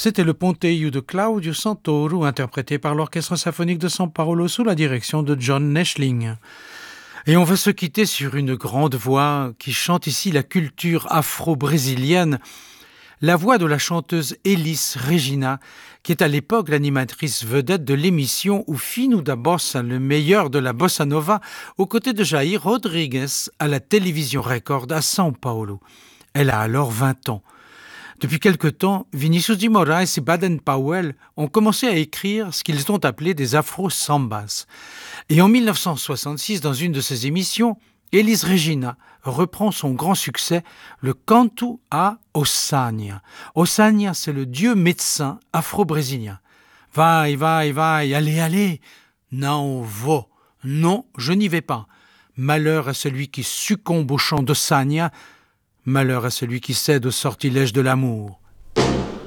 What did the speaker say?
C'était le Ponteio de Claudio Santoro, interprété par l'Orchestre symphonique de São Paulo sous la direction de John Neschling. Et on va se quitter sur une grande voix qui chante ici la culture afro-brésilienne, la voix de la chanteuse Elis Regina, qui est à l'époque l'animatrice vedette de l'émission O Fino da Bossa, le meilleur de la bossa nova, aux côtés de Jair Rodrigues à la télévision Record à São Paulo. Elle a alors 20 ans. Depuis quelque temps, Vinícius de Moraes et Baden-Powell ont commencé à écrire ce qu'ils ont appelé des afro-sambas. Et en 1966, dans une de ces émissions, Elis Regina reprend son grand succès, le Canto a Ossanha. Ossanha, c'est le dieu médecin afro-brésilien. Vai, vai, vai, allez, allez. Não vou. Non, je n'y vais pas. Malheur à celui qui succombe au chant d'Ossanha. Malheur à celui qui cède aux sortilèges de l'amour.